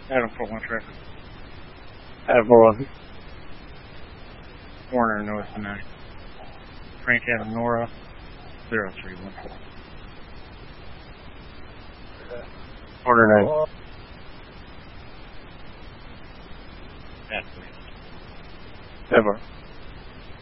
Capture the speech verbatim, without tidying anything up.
Adam four one traffic. Adam four one. Warner North nine. Frank Adam Nora zero three one four. Warner nine. That's me. Ever.